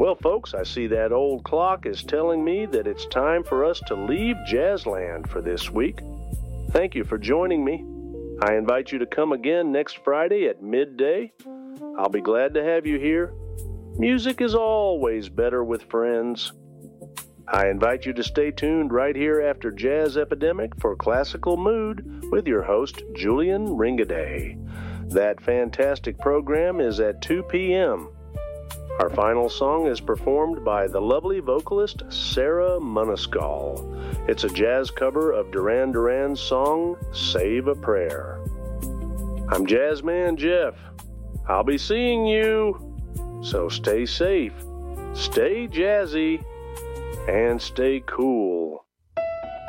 Well, folks, I see that old clock is telling me that it's time for us to leave Jazzland for this week. Thank you for joining me. I invite you to come again next Friday at midday. I'll be glad to have you here. Music is always better with friends. I invite you to stay tuned right here after Jazz Epidemic for Classical Mood with your host, Julian Ringaday. That fantastic program is at 2 p.m. Our final song is performed by the lovely vocalist Sarah Maniscalco. It's a jazz cover of Duran Duran's song, Save a Prayer. I'm Jazzman Jeff. I'll be seeing you. So stay safe, stay jazzy, and stay cool.